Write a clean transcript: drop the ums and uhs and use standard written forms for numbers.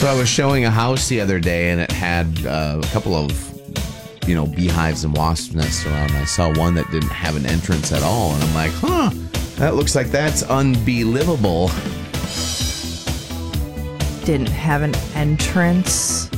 So I was showing a house the other day, and it had a couple of, beehives and wasp nests around. And I saw one that didn't have an entrance at all, and I'm like, that looks like that's unbelievable. Didn't have an entrance.